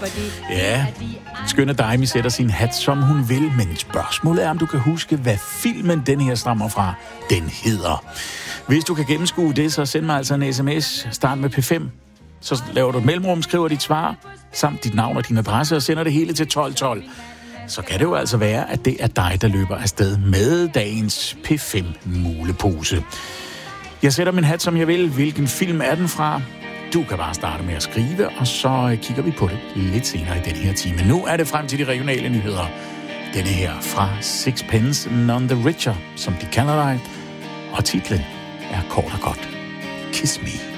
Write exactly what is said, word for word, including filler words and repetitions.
Ja, skønne Daimi sætter sin hat, som hun vil, men spørgsmålet er, om du kan huske, hvad filmen den her stammer fra, den hedder. Hvis du kan gennemskue det, så send mig altså en sms, start med P fem, så laver du et mellemrum, skriver dit svar, samt dit navn og din adresse, og sender det hele til tolv tolv. Så kan det jo altså være, at det er dig, der løber afsted med dagens P fem mulepose. Jeg sætter min hat, som jeg vil. Hvilken film er den fra? Du kan bare starte med at skrive, og så kigger vi på det lidt senere i den her time. Nu er det frem til de regionale nyheder. Denne her fra Sixpence None the Richer, som de kalder dig. Og titlen er kort og godt Kiss Me.